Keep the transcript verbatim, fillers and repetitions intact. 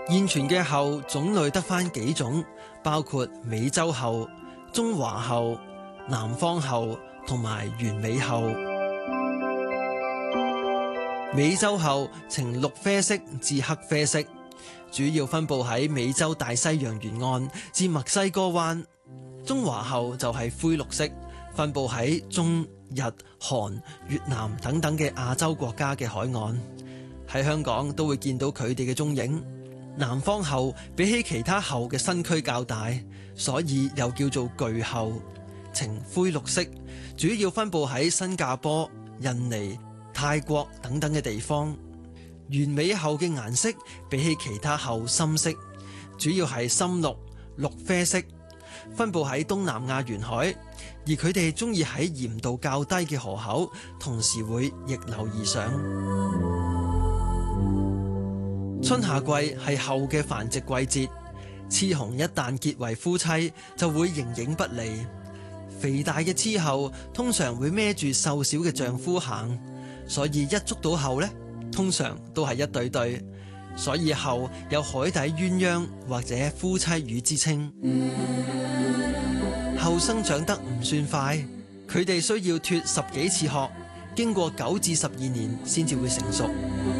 現存嘅后種類得返幾種，包括美洲后、中華后、南方后同埋完美后。美洲后呈綠啡色至黑啡色，主要分布喺美洲大西洋沿岸至墨西哥灣。中華后就係灰綠色，分布喺中、日、韓、越南等等嘅亞洲國家嘅海岸。喺香港都會見到佢哋嘅蹤影。南方后比起其他后嘅身軀較大，所以又叫做巨后，呈灰綠色，主要分布喺新加坡、印尼、泰國等等嘅地方。完美后嘅顏色比起其他后深色，主要係深綠、綠啡色，分布喺東南亞沿海，而佢哋中意喺鹽度較低嘅河口，同時會逆流而上。春夏季係后嘅繁殖季節，雌雄一旦結為夫妻，就會形影不離。肥大嘅雌后通常會孭住瘦小嘅丈夫行，所以一捉到后呢，通常都係一對對，所以后有海底鴛鴦或者夫妻魚之稱。后生長得唔算快，佢哋需要脫十幾次殼，經過九至十二年先至會成熟。